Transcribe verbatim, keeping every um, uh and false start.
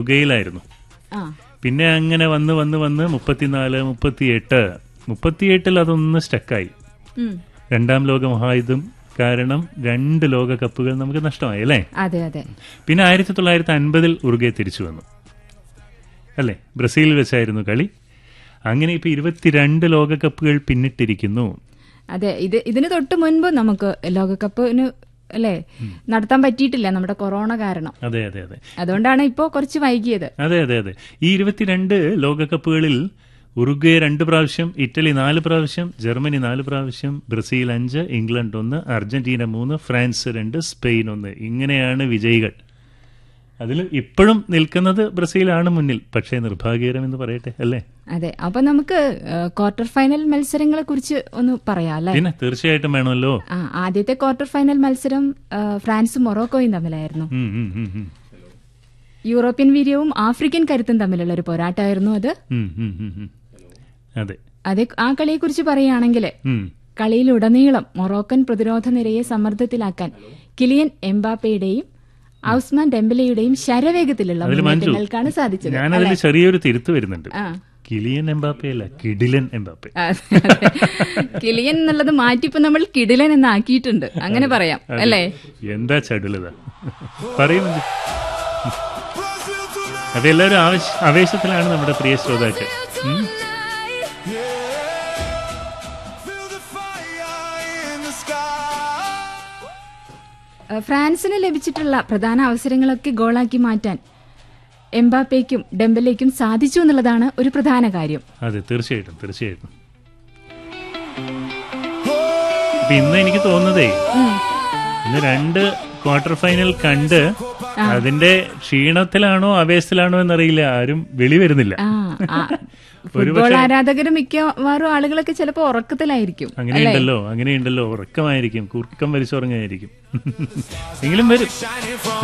ഉറുഗ്വേയിലായിരുന്നു. പിന്നെ അങ്ങനെ വന്ന് വന്ന് വന്ന് മുപ്പത്തിനാല് മുപ്പത്തിയെട്ട് മുപ്പത്തിയെട്ടിൽ അതൊന്ന് സ്റ്റക്കായി. രണ്ടാം ലോക മഹായുദ്ധം കാരണം രണ്ട് ലോകകപ്പുകൾ നമുക്ക് നഷ്ടമായി അല്ലേ? അതെ അതെ. പിന്നെ ആയിരത്തി തൊള്ളായിരത്തി അൻപതിൽ ഉറുഗ്വേ തിരിച്ചു വന്നു അല്ലേ? ബ്രസീലിൽ വെച്ചായിരുന്നു കളി. അങ്ങനെ ഇപ്പൊ ഇരുപത്തിരണ്ട് ലോകകപ്പുകൾ പിന്നിട്ടിരിക്കുന്നു. അതെ, ഇത് ഇതിന് തൊട്ട് മുൻപ് നമുക്ക് ലോകകപ്പിന് അല്ലേ നടത്താൻ പറ്റിയിട്ടില്ല, നമ്മുടെ കൊറോണ കാരണം. അതെ അതെ അതെ. അതുകൊണ്ടാണ് ഇപ്പോ കുറച്ച് വൈകിയത്. അതെ അതെ അതെ. ഈ ഇരുപത്തിരണ്ട് ലോകകപ്പുകളിൽ ഉറുഗ്വേ രണ്ട് പ്രാവശ്യം, ഇറ്റലി നാല് പ്രാവശ്യം, ജർമ്മനി നാല് പ്രാവശ്യം, ബ്രസീൽ അഞ്ച്, ഇംഗ്ലണ്ട് ഒന്ന്, അർജന്റീന മൂന്ന്, ഫ്രാൻസ് രണ്ട്, സ്പെയിൻ ഒന്ന്. ഇങ്ങനെയാണ് വിജയികൾ. അതിൽ ഇപ്പോഴും നിൽക്കുന്നത് ബ്രസീലാണ് മുന്നിൽ. പക്ഷേ നിർഭാഗ്യകരം എന്ന് പറയട്ടെ അല്ലേ? അതെ. അപ്പൊ നമുക്ക് ക്വാർട്ടർ ഫൈനൽ മത്സരങ്ങളെ കുറിച്ച് ഒന്ന് പറയാം അല്ലേ? പിന്നെ തീർച്ചയായിട്ടും വേണമല്ലോ. ആ ആദ്യത്തെ ക്വാർട്ടർ ഫൈനൽ മത്സരം ഫ്രാൻസും മൊറോക്കോയും തമ്മിലായിരുന്നു. യൂറോപ്യൻ വീര്യവും ആഫ്രിക്കൻ കരുത്തും തമ്മിലുള്ള ഒരു പോരാട്ടമായിരുന്നു അത്. അതെ. അതെ. ആ കളിയെ കുറിച്ച് പറയുകയാണെങ്കിൽ കളിയിലുടനീളം മൊറോക്കൻ പ്രതിരോധ നിരയെ സമ്മർദ്ദത്തിലാക്കാൻ കിലിയൻ എംബാപ്പയുടെയും ഔസ്മാൻ ഡെംബലെയുടെയും ശരവേഗത്തിലുള്ള മുന്നേറ്റങ്ങൾക്കാണ് സാധിച്ചത്. ഞാനതിൽ ചെറിയൊരു തിരുത്ത് വരുന്നുണ്ട്. കിലിയൻ എംബാപ്പയല്ല, കിഡിലൻ എംബാപ്പെ. കിലിയൻ എന്നുള്ളത് മാറ്റിപ്പോ നമ്മൾ കിഡിലൻ എന്നാക്കിയിട്ടുണ്ട്, അങ്ങനെ പറയാം അല്ലേ? എന്താ ചടുലത പറയുന്നത്. അതെല്ലാവരും ആവേശത്തിലാണ് നമ്മുടെ പ്രിയ ശ്രോതാക്കൾ. ഫ്രാൻസിന് ലഭിച്ചിട്ടുള്ള പ്രധാന അവസരങ്ങളൊക്കെ ഗോളാക്കി മാറ്റാൻ എംബാപ്പയ്ക്കും ഡെംബലേക്കും സാധിച്ചു എന്നുള്ളതാണ് ഒരു പ്രധാന കാര്യം. അതെ, തീർച്ചയായിട്ടും തീർച്ചയായിട്ടും. ഇന്ന് എനിക്ക് തോന്നുന്നതേ, ഇന്ന് രണ്ട് ക്വാർട്ടർ ഫൈനൽ കണ്ട് അതിന്റെ ക്ഷീണത്തിലാണോ ആവേശത്തിലാണോ എന്നറിയില്ല, ആരും വെളി വരുന്നില്ല. ഫുട്ബോൾ ആരാധകരും മിക്കവാറും ആളുകളൊക്കെ ചിലപ്പോ ഉറക്കത്തിലായിരിക്കും. അങ്ങനെയുണ്ടല്ലോ അങ്ങനെയുണ്ടല്ലോ ഉറക്കമായിരിക്കും, കുറുക്കം വലിച്ചുറങ്ങായിരിക്കും. എങ്കിലും വരും.